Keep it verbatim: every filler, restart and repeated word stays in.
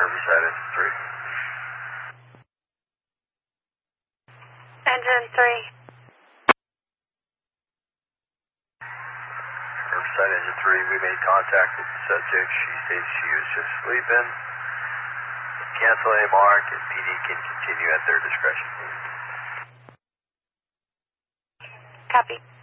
Riverside Engine three. Engine three. Riverside Engine three, we made contact with the subject. She stated she was just sleeping. Cancel A mark and P D can continue at their discretion. Copy.